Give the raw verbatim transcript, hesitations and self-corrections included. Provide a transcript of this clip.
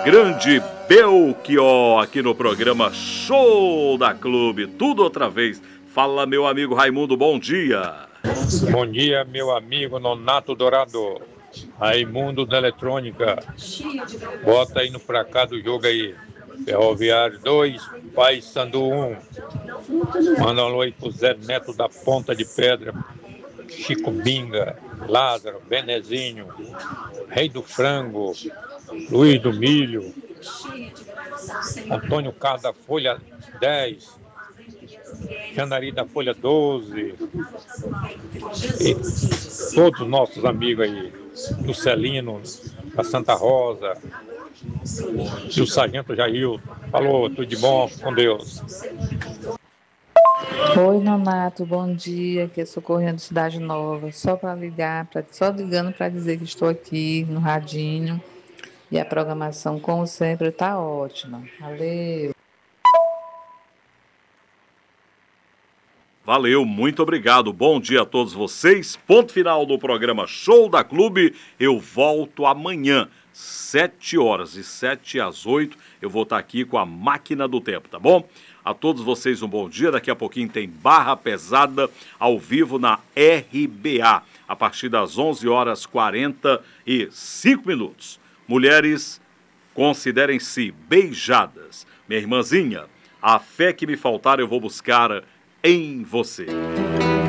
grande Belchior, aqui no programa Show da Clube. Tudo outra vez. Fala, meu amigo Raimundo, bom dia. Bom dia, meu amigo Nonato Dourado. Raimundo da Eletrônica. Bota aí no pra cá do jogo aí. Ferroviário dois, Paysandu um. Manda um alô aí pro Zé Neto da Ponta de Pedra, Chico Binga, Lázaro, Benezinho, Rei do Frango, Luiz do Milho, Antônio Carlos da Folha dez, Janari da Folha doze, e todos os nossos amigos aí, do Celino, da Santa Rosa, e o Sargento Jair. Falou, tudo de bom, com Deus. Oi, Nonato, bom dia, aqui é Socorrendo Cidade Nova, só para ligar, pra, só ligando para dizer que estou aqui no radinho e a programação, como sempre, está ótima. Valeu! Valeu, muito obrigado. Bom dia a todos vocês. Ponto final do programa Show da Clube. Eu volto amanhã, sete horas, e sete às oito, eu vou estar aqui com a Máquina do Tempo, tá bom? A todos vocês um bom dia. Daqui a pouquinho tem Barra Pesada ao vivo na R B A, a partir das onze horas e quarenta e cinco minutos. Mulheres, considerem-se beijadas. Minha irmãzinha, a fé que me faltar eu vou buscar em você.